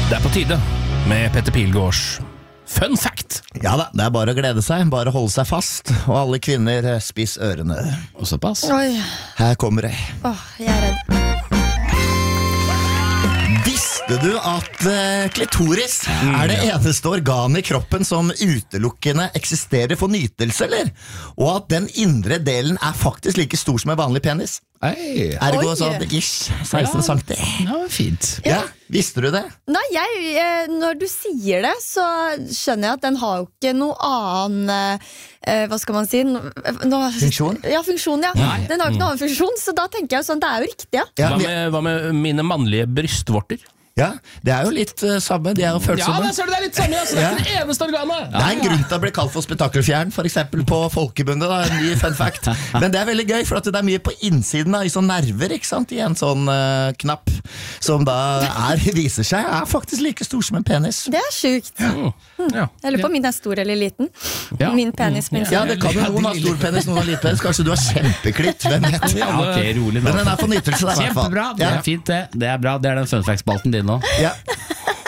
Det på tide med Petter Pilgaards Fun Fact. Ja da, det bare å glede seg, bare holde seg fast. Og alle kvinner, spiss ørene. Og såpass. Oi. Her kommer det. Jeg redd. Visste du at klitoris det eneste organet i kroppen som utelukkende eksisterer for nytelse, eller? Og at den indre delen faktisk like stor som en vanlig penis? Ergo sånn ish 16 cm. Ja, fint. Ja, visste du det? Nei, når du sier det, så skjønner jeg at den har jo ikke noe annen hva skal man si? Funksjon? Ja, funksjon, ja. Den har ikke noen annen funksjon, så da tenker jeg sånn, det jo riktig, ja. Hva med mine mannlige brystvorter? Ja, det jo litt samme, de jo følsomme. Ja, ser du, det litt samme, altså. Det det eneste organet. Det en grunn til å bli kalt for spetakkelfjern, for eksempel på folkebundet, da, en ny fun fact. Men det veldig gøy, for at det mye på innsiden da, i sånne nerver, ikke sant, i en sånn knapp, som da viser seg, faktisk like stor som en penis. Det sjukt. Jeg lurer på om min stor eller liten. Min penis, min Ja, det kan jo noen ha stor penis, noen ha liten penis. Kanskje du har kjempeklitt, hvem vet? Ja, ok, rolig nå. Men den for nytelse, da, i hvert fall. Kjempebra, det fint det. Det bra, det den fun fact-spalten din nå. Ja.